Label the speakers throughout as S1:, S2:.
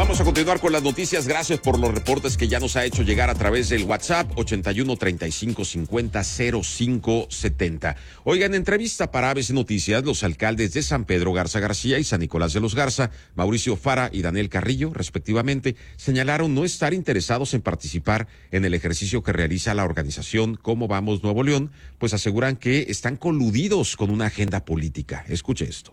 S1: Vamos a continuar con las noticias. Gracias por los reportes que ya nos ha hecho llegar a través del WhatsApp 81 35 50 05 70. Oiga, en entrevista para ABC Noticias, los alcaldes de San Pedro Garza García y San Nicolás de los Garza, Mauricio Fara y Daniel Carrillo, respectivamente, señalaron no estar interesados en participar en el ejercicio que realiza la organización Cómo Vamos Nuevo León, pues aseguran que están coludidos con una agenda política. Escuche esto.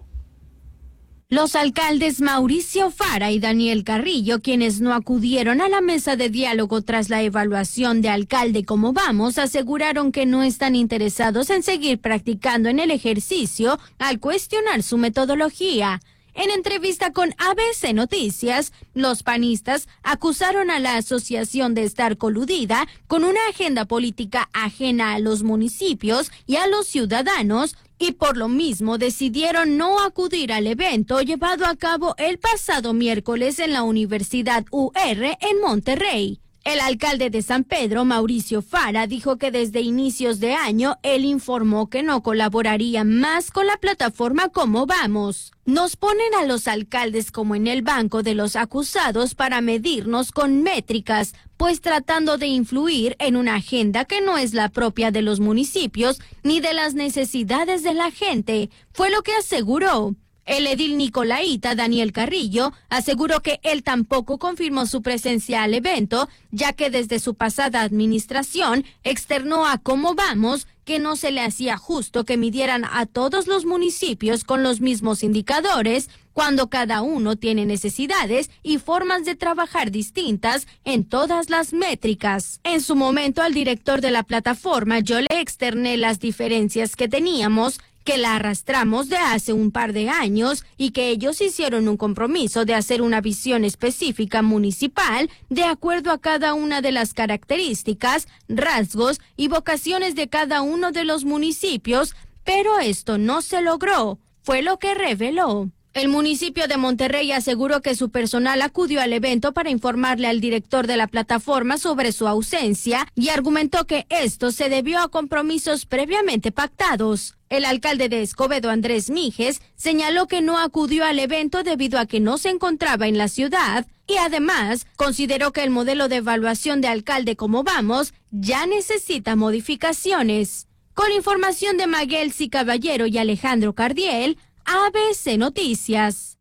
S2: Los alcaldes Mauricio Fara y Daniel Carrillo, quienes no acudieron a la mesa de diálogo tras la evaluación de alcalde Cómo Vamos, aseguraron que no están interesados en seguir practicando en el ejercicio al cuestionar su metodología. En entrevista con ABC Noticias, los panistas acusaron a la asociación de estar coludida con una agenda política ajena a los municipios y a los ciudadanos, y por lo mismo decidieron no acudir al evento llevado a cabo el pasado miércoles en la Universidad UR en Monterrey. El alcalde de San Pedro, Mauricio Fara, dijo que desde inicios de año él informó que no colaboraría más con la plataforma Cómo Vamos. Nos ponen a los alcaldes como en el banco de los acusados para medirnos con métricas, pues tratando de influir en una agenda que no es la propia de los municipios ni de las necesidades de la gente, fue lo que aseguró. El edil nicolaíta Daniel Carrillo aseguró que él tampoco confirmó su presencia al evento, ya que desde su pasada administración externó a Cómo Vamos que no se le hacía justo que midieran a todos los municipios con los mismos indicadores, cuando cada uno tiene necesidades y formas de trabajar distintas en todas las métricas. En su momento, al director de la plataforma yo le externé las diferencias que teníamos, que la arrastramos de hace un par de años y que ellos hicieron un compromiso de hacer una visión específica municipal de acuerdo a cada una de las características, rasgos y vocaciones de cada uno de los municipios, pero esto no se logró, fue lo que reveló. El municipio de Monterrey aseguró que su personal acudió al evento para informarle al director de la plataforma sobre su ausencia y argumentó que esto se debió a compromisos previamente pactados. El alcalde de Escobedo, Andrés Mijes, señaló que no acudió al evento debido a que no se encontraba en la ciudad y además consideró que el modelo de evaluación de alcalde Cómo Vamos ya necesita modificaciones. Con información de Maguelsi Caballero y Alejandro Cardiel, ABC Noticias.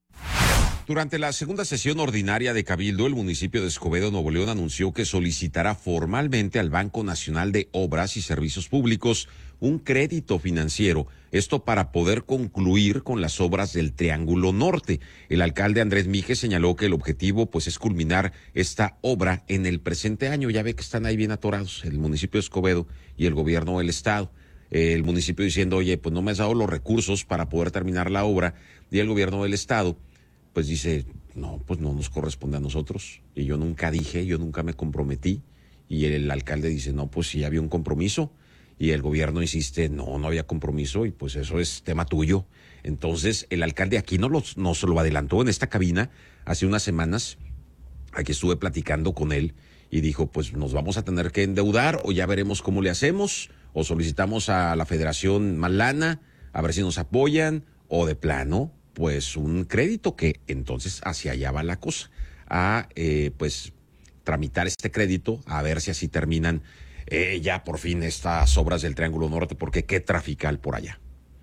S1: Durante la segunda sesión ordinaria de Cabildo, el municipio de Escobedo, Nuevo León, anunció que solicitará formalmente al Banco Nacional de Obras y Servicios Públicos un crédito financiero, esto para poder concluir con las obras del Triángulo Norte. El alcalde Andrés Mijes señaló que el objetivo pues es culminar esta obra en el presente año. Ya ve que están ahí bien atorados el municipio de Escobedo y el gobierno del estado. El municipio diciendo, oye, pues no me has dado los recursos para poder terminar la obra, y el gobierno del estado pues dice, no, pues no nos corresponde a nosotros, y yo nunca dije, yo nunca me comprometí, y el alcalde dice, no, pues sí había un compromiso, y el gobierno insiste, no había compromiso, y pues eso es tema tuyo. Entonces el alcalde aquí nos lo adelantó en esta cabina hace unas semanas. Aquí estuve platicando con él y dijo, pues nos vamos a tener que endeudar o ya veremos cómo le hacemos, o solicitamos a la federación más lana, a ver si nos apoyan, o de plano, pues un crédito, que entonces hacia allá va la cosa, a pues tramitar este crédito, a ver si así terminan ya por fin estas obras del Triángulo Norte, porque qué trafical por allá.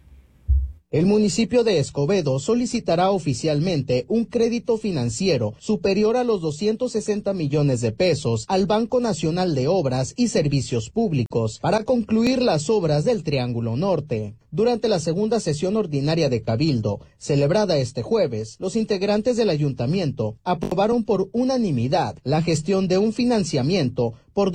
S3: El municipio de Escobedo solicitará oficialmente un crédito financiero superior a los 260 millones de pesos al Banco Nacional de Obras y Servicios Públicos para concluir las obras del Triángulo Norte. Durante la segunda sesión ordinaria de Cabildo, celebrada este jueves, los integrantes del ayuntamiento aprobaron por unanimidad la gestión de un financiamiento por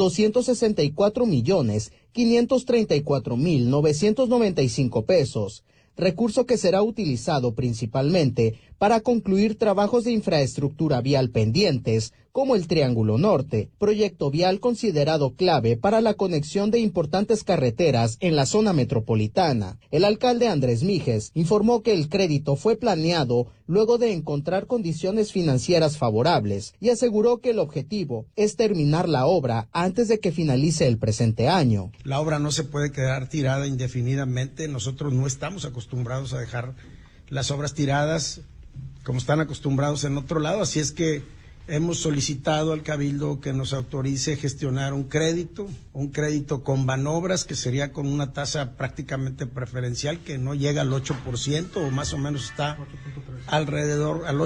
S3: 264,534,995 pesos, recurso que será utilizado principalmente para concluir trabajos de infraestructura vial pendientes, como el Triángulo Norte, proyecto vial considerado clave para la conexión de importantes carreteras en la zona metropolitana. El alcalde Andrés Mijes informó que el crédito fue planeado luego de encontrar condiciones financieras favorables y aseguró que el objetivo es terminar la obra antes de que finalice el presente año.
S4: La obra no se puede quedar tirada indefinidamente. Nosotros no estamos acostumbrados a dejar las obras tiradas. como están acostumbrados en otro lado, así es que hemos solicitado al Cabildo que nos autorice gestionar un crédito con Banobras, que sería con una tasa prácticamente preferencial que no llega al 8%, o más o menos está alrededor al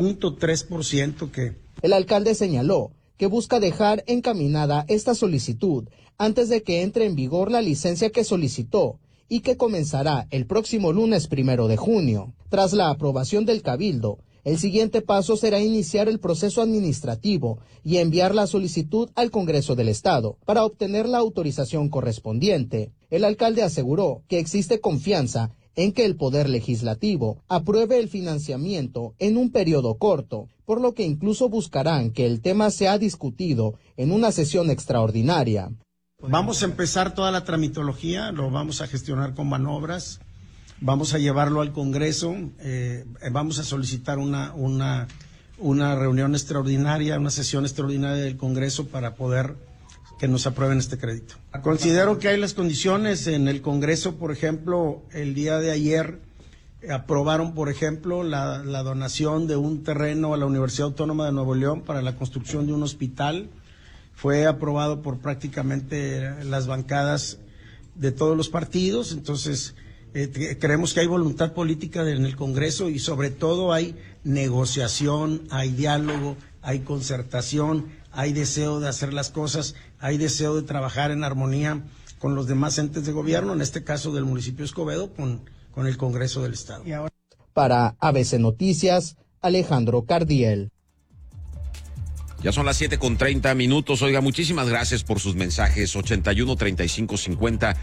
S4: 8.3% que...
S3: El alcalde señaló que busca dejar encaminada esta solicitud antes de que entre en vigor la licencia que solicitó y que comenzará el próximo lunes 1 de junio. Tras la aprobación del Cabildo, el siguiente paso será iniciar el proceso administrativo y enviar la solicitud al Congreso del Estado para obtener la autorización correspondiente. El alcalde aseguró que existe confianza en que el Poder Legislativo apruebe el financiamiento en un periodo corto, por lo que incluso buscarán que el tema sea discutido en una sesión extraordinaria.
S4: Vamos a empezar toda la tramitología, lo vamos a gestionar con Banobras, vamos a llevarlo al Congreso, vamos a solicitar una reunión extraordinaria, una sesión extraordinaria del Congreso para poder que nos aprueben este crédito. Considero que hay las condiciones en el Congreso. Por ejemplo, el día de ayer aprobaron, por ejemplo, la donación de un terreno a la Universidad Autónoma de Nuevo León para la construcción de un hospital. Fue aprobado por prácticamente las bancadas de todos los partidos. Entonces, creemos que hay voluntad política en el Congreso y sobre todo hay negociación, hay diálogo, hay concertación, hay deseo de hacer las cosas, hay deseo de trabajar en armonía con los demás entes de gobierno, en este caso del municipio de Escobedo, con el Congreso del Estado.
S3: Para ABC Noticias, Alejandro Cardiel.
S1: Ya son las 7:30. Oiga, muchísimas gracias por sus mensajes. 81 35 50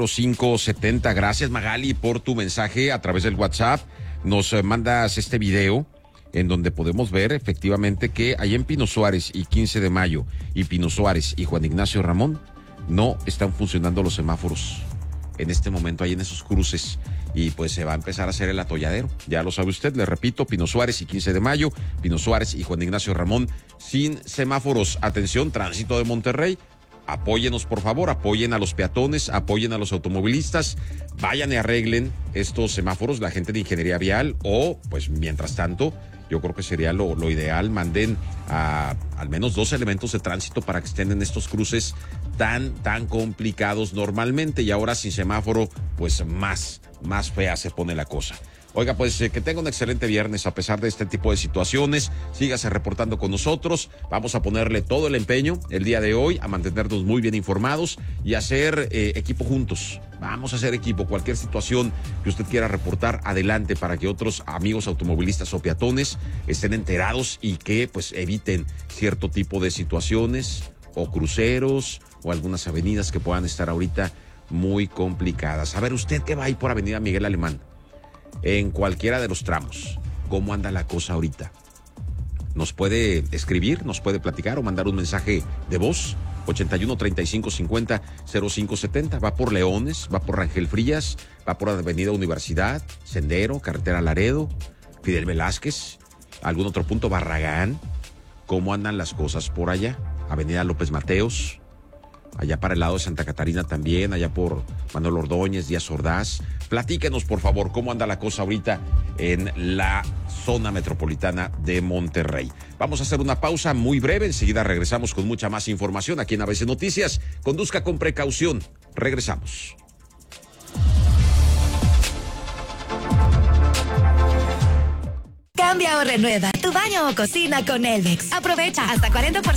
S1: 05 70. Gracias, Magali, por tu mensaje a través del WhatsApp. Nos mandas este video en donde podemos ver efectivamente que ahí en Pino Suárez y 15 de Mayo y Pino Suárez y Juan Ignacio Ramón no están funcionando los semáforos en este momento ahí en esos cruces, y pues se va a empezar a hacer el atolladero. Ya lo sabe usted, le repito, Pino Suárez y 15 de Mayo, Pino Suárez y Juan Ignacio Ramón sin semáforos. Atención, Tránsito de Monterrey, apóyenos por favor, apoyen a los peatones, apoyen a los automovilistas, vayan y arreglen estos semáforos la gente de Ingeniería Vial, o pues mientras tanto, yo creo que sería lo ideal, manden a al menos 2 elementos de tránsito para que estén en estos cruces tan complicados normalmente, y ahora sin semáforo, pues más fea se pone la cosa. Oiga, pues que tenga un excelente viernes a pesar de este tipo de situaciones. Sígase reportando con nosotros. Vamos a ponerle todo el empeño el día de hoy a mantenernos muy bien informados y hacer equipo juntos. Vamos a hacer equipo. Cualquier situación que usted quiera reportar, adelante, para que otros amigos automovilistas o peatones estén enterados y que pues eviten cierto tipo de situaciones o cruceros o algunas avenidas que puedan estar ahorita muy complicadas. A ver, usted que va ahí por Avenida Miguel Alemán, en cualquiera de los tramos, ¿cómo anda la cosa ahorita? Nos puede escribir, nos puede platicar o mandar un mensaje de voz. 81 35 50 05 70. Va por Leones, va por Rangel Frías, va por Avenida Universidad, Sendero, Carretera Laredo, Fidel Velázquez, algún otro punto, Barragán. ¿Cómo andan las cosas por allá? Avenida López Mateos, allá para el lado de Santa Catarina también, allá por Manuel Ordóñez, Díaz Ordaz. Platíquenos, por favor, cómo anda la cosa ahorita en la zona metropolitana de Monterrey. Vamos a hacer una pausa muy breve, enseguida regresamos con mucha más información aquí en ABC Noticias. Conduzca con precaución, regresamos.
S5: Cambia o renueva tu baño o cocina con Elmex. Aprovecha hasta 40%